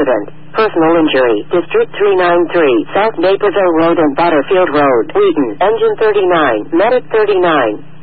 accident. Personal injury. District 393, South Naperville Road and Butterfield Road. Wheaton. Engine 39. Medic 39.